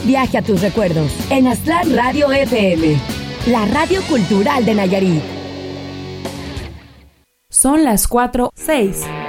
viaje a tus recuerdos en Aztlán Radio FM, la radio cultural de Nayarit. Son las 4:06.